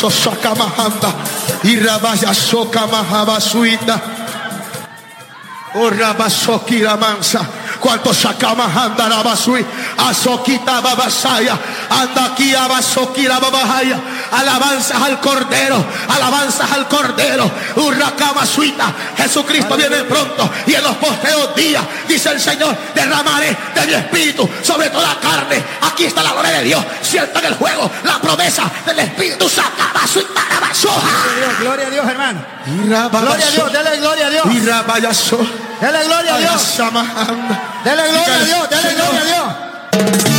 sosaca mahanda. Y rabaya soca mahabasuita. Oh rabasoki la mansa. Cuanto sacamos anda la basui, azoquita babasaya, anda aquí abasoki la babahaya, alabanzas al Cordero, alabanzas al Cordero, urracama suita. Jesucristo viene pronto y en los postreros días, dice el Señor, derramaré de mi espíritu sobre toda carne. Aquí está la gloria de Dios, siento en el juego la promesa del espíritu. Sacaba suita la basoja. Gloria a Dios, hermano. Gloria a Dios, dele gloria a Dios. Y rabayaso. Dele gloria a Dios. Dele gloria a Dios, dele gloria a Dios.